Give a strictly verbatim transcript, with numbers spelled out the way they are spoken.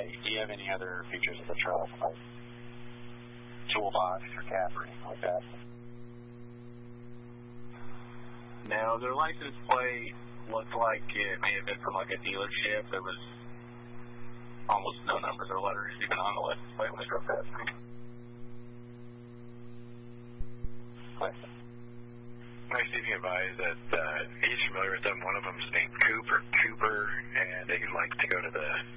Okay. Do you have any other features of the truck, like toolbox or cap or anything like that? Now, their license plate looked like it may have been from like a dealership. There was almost no numbers or letters even on the license plate when they drove past me. Question. Nice to be advised that uh, he's familiar with them. One of them is named Cooper, Cooper, and they like to go to the